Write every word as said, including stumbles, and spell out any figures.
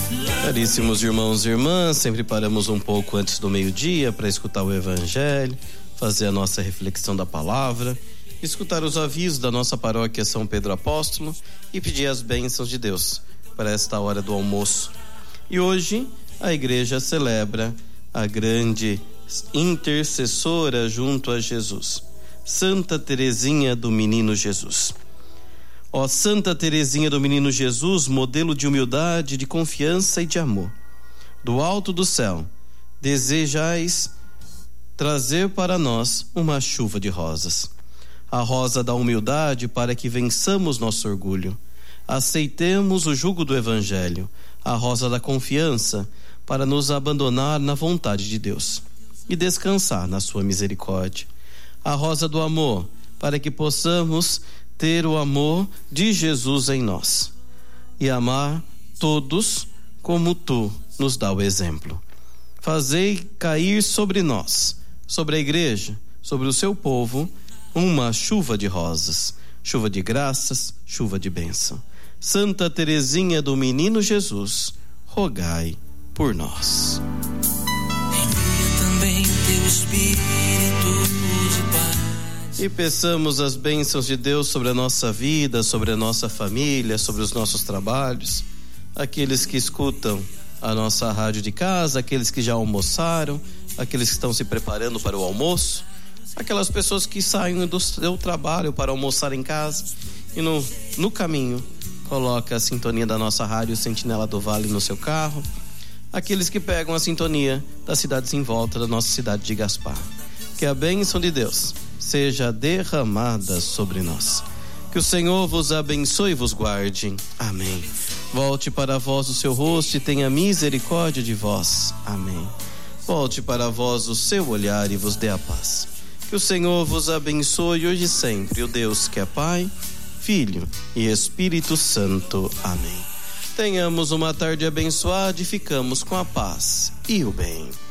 Caríssimos irmãos e irmãs, sempre paramos um pouco antes do meio-dia para escutar o Evangelho, fazer a nossa reflexão da palavra, escutar os avisos da nossa paróquia São Pedro Apóstolo e pedir as bênçãos de Deus para esta hora do almoço. E hoje a igreja celebra a grande intercessora junto a Jesus, Santa Teresinha do Menino Jesus. Ó Santa Teresinha do Menino Jesus, modelo de humildade, de confiança e de amor, do alto do céu, desejais trazer para nós uma chuva de rosas. A rosa da humildade para que vençamos nosso orgulho. Aceitemos o jugo do Evangelho. A rosa da confiança para nos abandonar na vontade de Deus e descansar na sua misericórdia. A rosa do amor para que possamos ter o amor de Jesus em nós e amar todos como tu nos dá o exemplo. Fazei cair sobre nós, sobre a igreja, sobre o seu povo, uma chuva de rosas, chuva de graças, chuva de bênção. Santa Teresinha do Menino Jesus, rogai por nós. Envia também teu Espírito de paz. E peçamos as bênçãos de Deus sobre a nossa vida, sobre a nossa família, sobre os nossos trabalhos. Aqueles que escutam a nossa rádio de casa, aqueles que já almoçaram, aqueles que estão se preparando para o almoço, aquelas pessoas que saem do seu trabalho para almoçar em casa e no, no caminho coloca a sintonia da nossa rádio Sentinela do Vale no seu carro, aqueles que pegam a sintonia das cidades em volta da nossa cidade de Gaspar. Que a bênção de Deus seja derramada sobre nós. Que o Senhor vos abençoe e vos guarde. Amém. Volte para vós o seu rosto e tenha misericórdia de vós. Amém. Volte para vós o seu olhar e vos dê a paz. Que o Senhor vos abençoe hoje e sempre, o Deus que é Pai, Filho e Espírito Santo. Amém. Tenhamos uma tarde abençoada e ficamos com a paz e o bem.